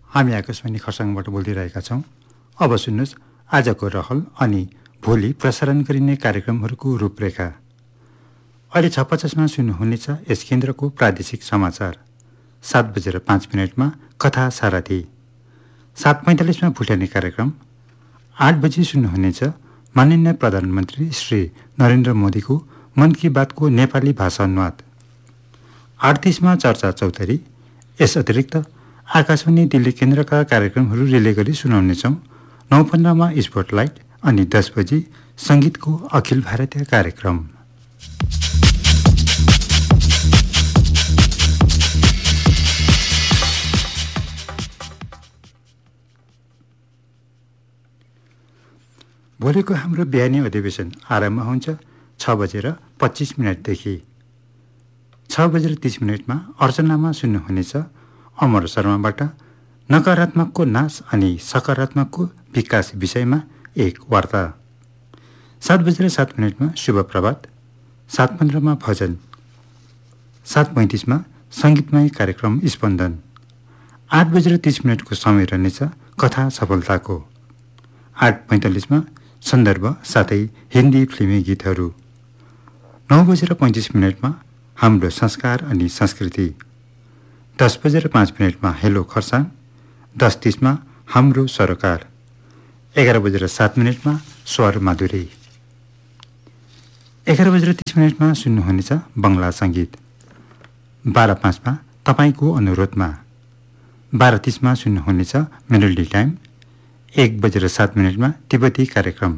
हामी आकाशवाणी खरसाङबाट बोलिरहेका छौँ। अब सुन्नुहोस् आजको रहल अनि भोलि प्रसारण गरिने कार्यक्रमहरूको रूपरेखा। अहिले 6:50मा सुन्नुहुनेछ यस केन्द्रको प्रादेशिक समाचार। 7:05 कथा सारथी, 7:45 भुटानी कार्यक्रम, 8 बजी सुन्नुहुनेछ माननीय प्रधानमन्त्री श्री नरेन्द्र मोदीको मन की बातको नेपाली भाषा अनुवाद। 8:30 चर्चा चौधरी। यस अतिरिक्त आकाशवाणी दिल्ली केन्द्रका कार्यक्रमहरू रिले गरी सुनाउनेछौँ। 9:15 स्पोटलाइट अनि 10 बजी सङ्गीतको अखिल भारतीय कार्यक्रम। भोलिको हाम्रो बिहानी अधिवेशन आरम्भ हुन्छ 6:25 6:30 अर्चनामा सुन्नुहुनेछ अमर शर्माबाट नकारात्मकको नाश अनि सकारात्मकको विकास विषयमा एक वार्ता। 7:07 शुभ प्रभात, 7:15 भजन, 7:35 सङ्गीतमय कार्यक्रम स्पन्दन, 8:30 को समय रहनेछ कथा सफलताको, 8:45 सन्दर्भ साथै हिन्दी फिल्मी गीतहरू, 9:35 हाम्रो संस्कार अनि संस्कृति, 10:05 हेलो खरसाङ, 10:30 हाम्रो सरोकार, 11:07 स्वर माधुरी, 11:30 सुन्नुहुनेछ बङ्गला सङ्गीत, 12:05 तपाईँको अनुरोधमा, 12:30 सुन्नुहुनेछ मेलोडी टाइम, 1:07 तिब्बती कार्यक्रम,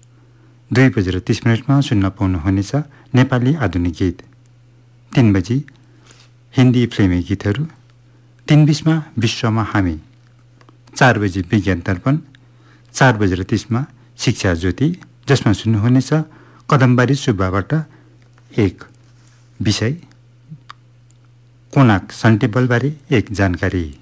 2:30 सुन्न पाउनुहुनेछ नेपाली आधुनिक गीत, 3 बजी हिन्दी फिल्मी गीतहरू, 3:20 विश्वमा हामी, 4 बजी विज्ञान दर्पण, 4:30 शिक्षा ज्योति जसमा सुन्नुहुनेछ कदमबारी सुब्बाबाट एक विषय कोनाक सन्टेबलबारे एक जानकारी।